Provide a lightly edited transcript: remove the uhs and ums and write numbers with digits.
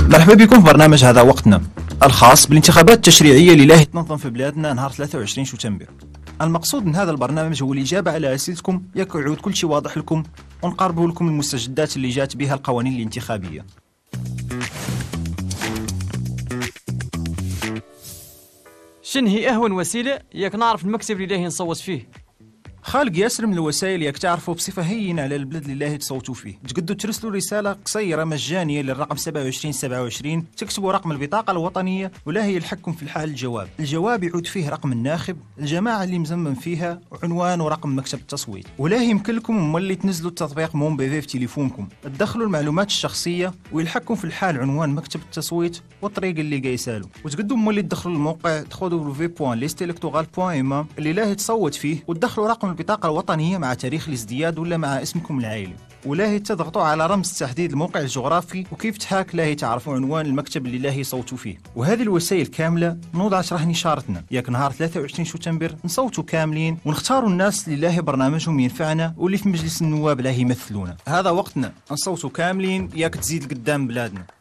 مرحبا بكم في برنامج هذا وقتنا الخاص بالانتخابات التشريعية اللي راهي تنظم في بلادنا نهار 23 شتنبر. المقصود من هذا البرنامج هو الإجابة على أسئلتكم ياك يعود كل شيء واضح لكم ونقربوا لكم المستجدات اللي جات بها القوانين الانتخابية. شن هي أهون وسيلة ياك نعرف المكتب اللي نصوت فيه؟ خالق ياسر من الوسائل ياك تعرفوا بصفة هينة على البلد اللي تصوتوا فيه. تقدروا ترسلوا رسالة قصيرة مجانية للرقم 2727 تكتبوا رقم البطاقة الوطنية ولا هي يلحقكم في الحال الجواب يعود فيه رقم الناخب، الجماعة اللي مزمم فيها، وعنوان ورقم مكتب التصويت. ولا يمكن لكم مولي تنزلوا التطبيق مون بيفي في تليفونكم، تدخلوا المعلومات الشخصية ويلحقكم في الحال عنوان مكتب التصويت والطريق اللي قايسالو. وتقدروا مولي تدخلوا الموقع تدخلوا www.listelectoral.ma اللي لا تصوت فيه وتدخلوا رقم البطاقة الوطنية مع تاريخ الازدياد ولا مع اسمكم العائلي، ولا تضغطوا على رمز تحديد الموقع الجغرافي وكيف تحاك لا تعرفوا عنوان المكتب اللي لا يصوتوا فيه. وهذه الوسائل كاملة نوضع شرح نشارتنا ياك نهار 23 شتنبر نصوتوا كاملين ونختاروا الناس اللي لا برنامجهم ينفعنا واللي في مجلس النواب لا يمثلونا. هذا وقتنا نصوتوا كاملين ياك تزيد قدام بلادنا.